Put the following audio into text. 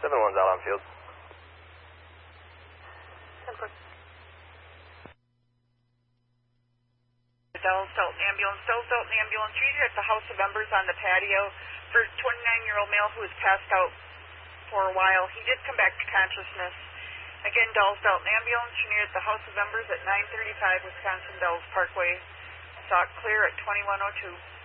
7-1's out on field. Dallas Dalton Ambulance treated at the House of Embers on the patio for a 29-year-old male who was passed out for a while. He did come back to consciousness. Again, Dallas Dalton Ambulance treated at the House of Embers at 935 Wisconsin Dells Parkway. Saw it clear at 2102.